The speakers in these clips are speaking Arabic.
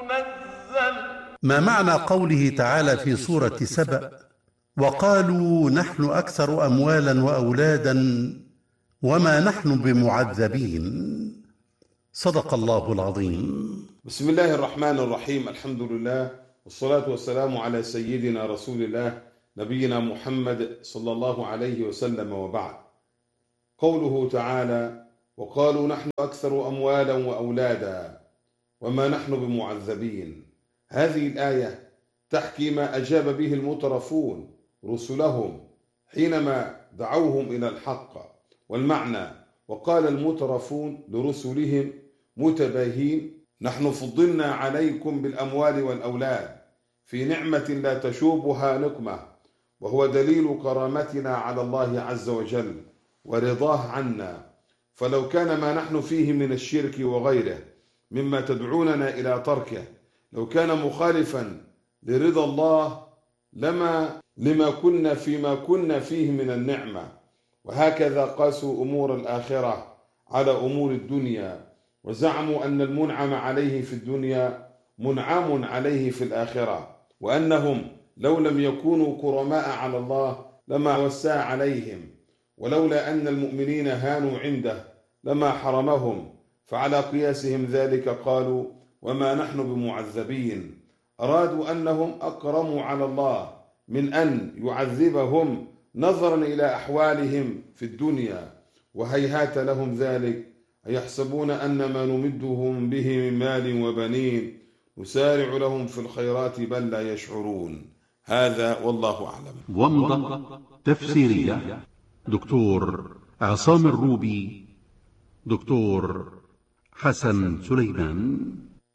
منزل. ما معنى قوله تعالى في سورة سبأ: وقالوا نحن أكثر أموالا وأولادا وما نحن بمعذبين؟ صدق الله العظيم. بسم الله الرحمن الرحيم. الحمد لله والصلاة والسلام على سيدنا رسول الله نبينا محمد صلى الله عليه وسلم، وبعد. قوله تعالى: وقالوا نحن أكثر أموالا وأولادا وما نحن بمعذبين. هذه الآية تحكي ما أجاب به المترفون رسلهم حينما دعوهم إلى الحق. والمعنى: وقال المترفون لرسلهم متباهين: نحن فضلنا عليكم بالأموال والأولاد في نعمة لا تشوبها نقمة، وهو دليل كرامتنا على الله عز وجل ورضاه عنا. فلو كان ما نحن فيه من الشرك وغيره مما تدعوننا إلى تركه لو كان مخالفا لرضا الله لما كنا فيه من النعمة. وهكذا قاسوا أمور الآخرة على أمور الدنيا، وزعموا أن المنعم عليه في الدنيا منعم عليه في الآخرة، وأنهم لو لم يكونوا كرماء على الله لما وسع عليهم، ولولا أن المؤمنين هانوا عنده لما حرمهم. فعلى قياسهم ذلك قالوا: وما نحن بمعذبين. أرادوا أنهم أكرموا على الله من أن يعذبهم نظرا إلى أحوالهم في الدنيا، وهيهات لهم ذلك. أيحسبون أن ما نمدهم به من مال وبنين نسارع لهم في الخيرات بل لا يشعرون. هذا والله أعلم. ومضة تفسيرية دكتور عصام الروبي، دكتور حسن سليمان.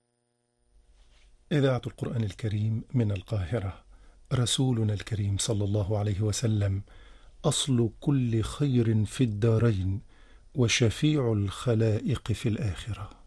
إذاعة القرآن الكريم من القاهرة. رسولنا الكريم صلى الله عليه وسلم أصل كل خير في الدارين وشفيع الخلائق في الآخرة.